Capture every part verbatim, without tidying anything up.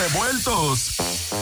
revueltos.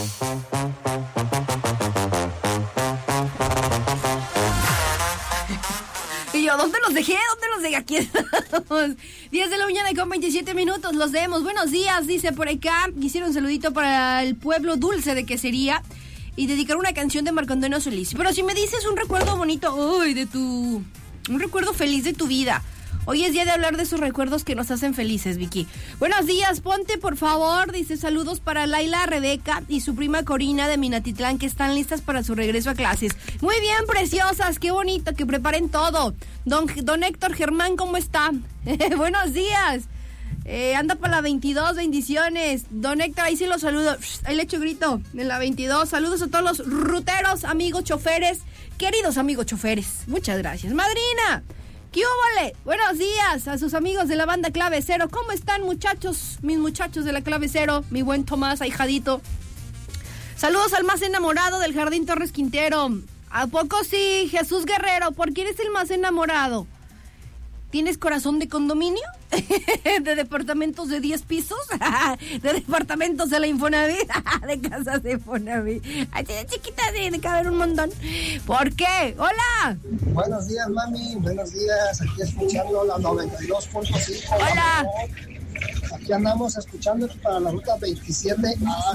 Y yo, ¿dónde los dejé? ¿Dónde los dejé? Aquí estamos. diez de la mañana con veintisiete minutos. Los leemos. Buenos días, dice por acá. Quisiera un saludito para el pueblo dulce de Quesería y dedicar una canción de Marco Antonio Solís. Pero si me dices un recuerdo bonito, uy, de tu... un recuerdo feliz de tu vida. Hoy es día de hablar de esos recuerdos que nos hacen felices, Vicky. Buenos días, ponte por favor. Dice saludos para Laila, Rebeca y su prima Corina de Minatitlán, que están listas para su regreso a clases. Muy bien, preciosas, qué bonito, que preparen todo. Don, don Héctor Germán, ¿cómo está? Buenos días. Eh, anda para la veintidós, bendiciones. Don Héctor, ahí sí lo saludo. Ahí le echo grito en la veintidós. Saludos a todos los ruteros, amigos choferes, queridos amigos choferes. Muchas gracias. Madrina, ¿qué hubo? Buenos días a sus amigos de la banda Clave Cero. ¿Cómo están, muchachos? Mis muchachos de la Clave Cero. Mi buen Tomás, ahijadito. Saludos al más enamorado del Jardín Torres Quintero. ¿A poco sí, Jesús Guerrero? ¿Por qué eres el más enamorado? ¿Tienes corazón de condominio? ¿De departamentos de diez pisos? ¿De departamentos de la Infonavit? ¿De casas de Infonavit? Ay, chiquita, de, de caber un montón. ¿Por qué? ¡Hola! Buenos días, mami. Buenos días. Aquí escuchando la noventa y dos punto cinco. ¡Hola! Aquí andamos escuchando para la ruta veintisiete A.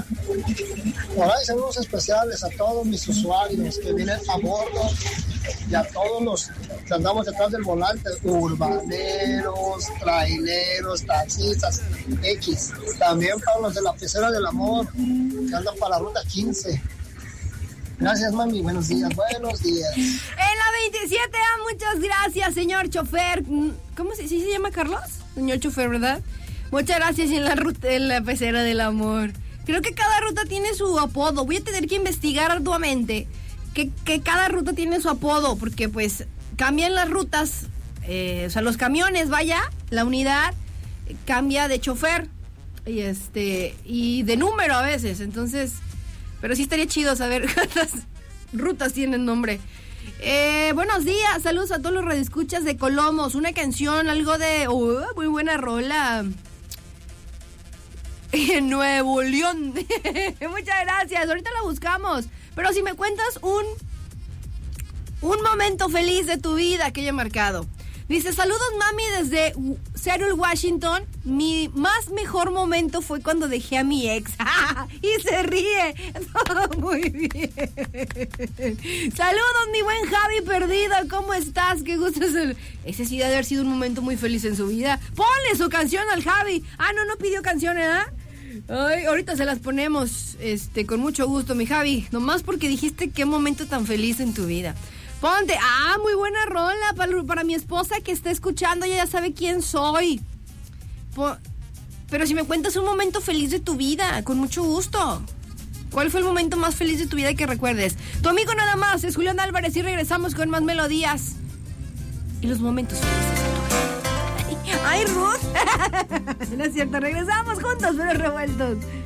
Por ahí saludos especiales a todos mis usuarios que vienen a bordo y a todos los que andamos detrás del volante, urbaneros, traileros, taxistas, X. También para los de la Pecera del Amor que andan para la ruta quince. Gracias, mami. Buenos días, buenos días. En la veintisiete A, muchas gracias, señor chofer. ¿Cómo se, ¿sí se llama Carlos? Señor chofer, ¿verdad? Muchas gracias en la ruta, en la Pecera del Amor. Creo que cada ruta tiene su apodo. Voy a tener que investigar arduamente que, que cada ruta tiene su apodo, porque pues cambian las rutas, eh, o sea, los camiones, vaya, la unidad eh, cambia de chofer y este y de número a veces, entonces, pero sí estaría chido saber cuántas rutas tienen nombre. Eh, buenos días, saludos a todos los radioescuchas de Colomos, una canción, algo de, uh, muy buena rola. En Nuevo León. Muchas gracias, ahorita la buscamos. Pero si me cuentas un un momento feliz de tu vida que haya marcado. Dice, saludos mami desde Seattle, Washington. Mi más mejor momento fue cuando dejé a mi ex. Y se ríe. Todo muy bien. Saludos mi buen Javi perdido. ¿Cómo estás? Qué gusto es el... Ese sí debe haber sido un momento muy feliz en su vida. Ponle su canción al Javi. Ah, no, no pidió canciones, ¿ah? Ay, ahorita se las ponemos, este, con mucho gusto, mi Javi. Nomás porque dijiste qué momento tan feliz en tu vida. Ponte, ah, muy buena rola para, para mi esposa que está escuchando, ella ya sabe quién soy. Po- Pero si me cuentas un momento feliz de tu vida, con mucho gusto. ¿Cuál fue el momento más feliz de tu vida que recuerdes? Tu amigo nada más es Julián Álvarez y regresamos con más melodías y los momentos felices de tu vida. ¡Ay, Ruth! No es cierto, regresamos juntos pero revueltos.